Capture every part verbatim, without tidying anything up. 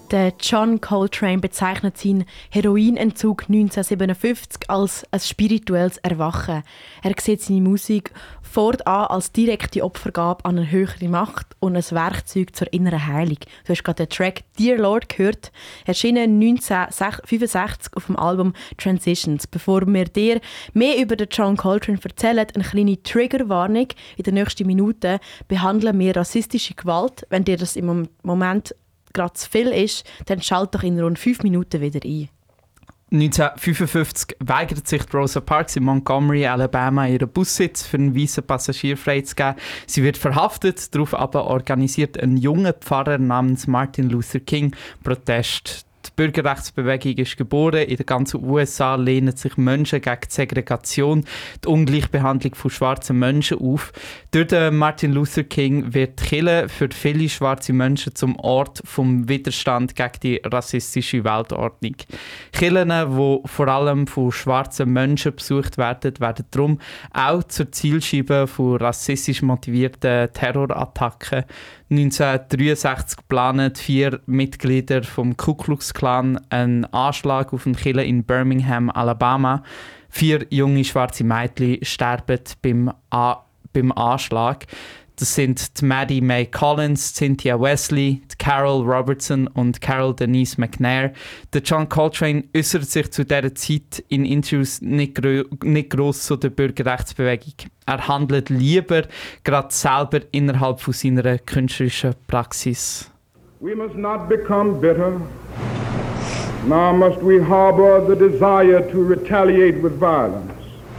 Der John Coltrane bezeichnet seinen Heroinentzug neunzehnhundertsiebenundfünfzig als ein spirituelles Erwachen. Er sieht seine Musik fortan als direkte Opfergabe an eine höhere Macht und ein Werkzeug zur inneren Heilung. Du hast gerade den Track «Dear Lord» gehört, erschienen neunzehnhundertfünfundsechzig auf dem Album «Transitions». Bevor wir dir mehr über den John Coltrane erzählen, eine kleine Triggerwarnung. In den nächsten Minuten behandeln wir rassistische Gewalt. Wenn dir das im Moment gerade zu viel ist, dann schalt doch in rund fünf Minuten wieder ein. neunzehnhundertfünfundfünfzig weigert sich Rosa Parks in Montgomery, alabama, ihren Bussitz für einen weißen Passagier freizugeben. Sie wird verhaftet, darauf aber organisiert ein junger Pfarrer namens Martin Luther King Protest. Die Bürgerrechtsbewegung ist geboren. In den ganzen U S A lehnen sich Menschen gegen die Segregation, die Ungleichbehandlung von schwarzen Menschen auf. Durch den Martin Luther King wird die Kirche für viele schwarze Menschen zum Ort vom Widerstand gegen die rassistische Weltordnung. Kirchen, die vor allem von schwarzen Menschen besucht werden, werden darum auch zur Zielscheibe von rassistisch motivierten Terrorattacken. neunzehnhundertdreiundsechzig planen vier Mitglieder vom Ku Klux Klan einen Anschlag auf eine Kirche in Birmingham, Alabama. Vier junge schwarze Mädchen sterben beim, A- beim Anschlag. Das sind die Maddie Mae Collins, Cynthia Wesley, die Carol Robertson und Carol Denise McNair. Der John Coltrane äußert sich zu dieser Zeit in Interviews nicht, gro- nicht gross zu der Bürgerrechtsbewegung. Er handelt lieber gerade selber innerhalb von seiner künstlerischen Praxis. We must not become bitter, nor must we harbor the desire to retaliate with violence.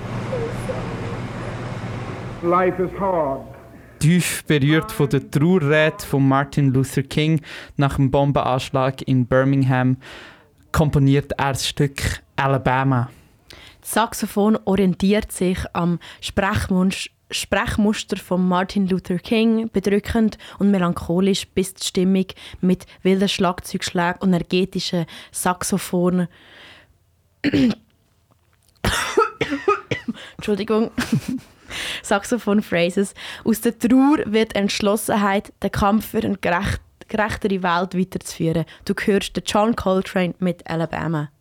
Life is hard. Tief berührt von der Trauerrede von Martin Luther King nach dem Bombenanschlag in Birmingham komponiert er das Stück «Alabama». Das Saxophon orientiert sich am Sprechmuster Sprechmuster von Martin Luther King, bedrückend und melancholisch, bis die Stimmung mit wilden Schlagzeugschlägen und energetischen Saxophonen Entschuldigung. Saxophon-Phrases. Aus der Trauer wird Entschlossenheit, den Kampf für eine gerecht, gerechtere Welt weiterzuführen. Du hörst den John Coltrane mit «Alabama».